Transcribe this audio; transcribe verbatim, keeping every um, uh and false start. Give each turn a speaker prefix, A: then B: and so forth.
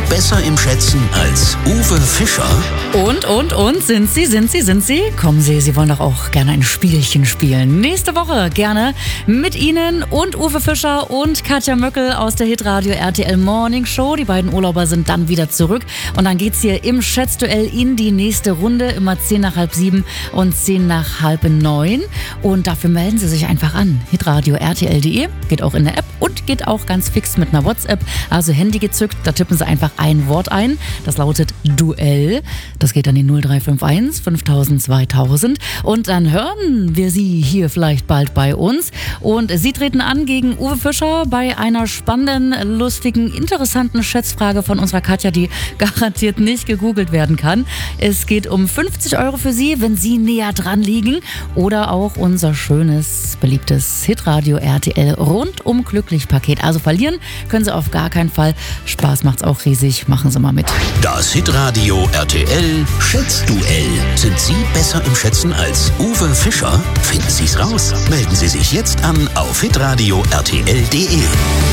A: besser im Schätzen als Uwe Fischer?
B: Und, und, und, sind Sie, sind Sie, sind Sie? Kommen Sie, Sie wollen doch auch gerne ein Spielchen spielen. Nächste Woche gerne mit Ihnen und Uwe Fischer und Katja Möckel aus der Hitradio R T L Morning Show. Die beiden Urlauber sind dann wieder zurück und dann geht's hier im Schätzduell in die nächste Runde. Immer zehn nach halb sieben und zehn nach halb neun. Und dafür melden Sie sich einfach an. hitradio r t l punkt d e, geht auch in der App und geht auch ganz fix mit einer WhatsApp. Also Handy gezückt, da tippen Sie einfach ein Wort ein. Das lautet Duell. Das geht an die null drei fünf eins fünftausend zweitausend. Und dann hören wir Sie hier vielleicht bald bei uns. Und Sie treten an gegen Uwe Fischer bei einer spannenden, lustigen, interessanten Schätzfrage von unserer Katja, die garantiert nicht gegoogelt werden kann. Es geht um fünfzig Euro für Sie, wenn Sie näher dran liegen. Oder auch unser schönes, beliebtes Hitradio R T L rundum glücklich Paket. Also verlieren können Sie auf gar keinen Fall. Spaß macht's auch riesig. Machen Sie mal mit.
A: Das Hitradio R T L Schätzduell. Sind Sie besser im Schätzen als Uwe Fischer? Finden Sie's raus. Melden Sie sich jetzt an auf hitradio r t l punkt d e.